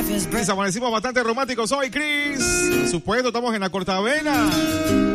Y amanecimos bastante románticos hoy, Chris. Por supuesto, estamos en la Cortavena.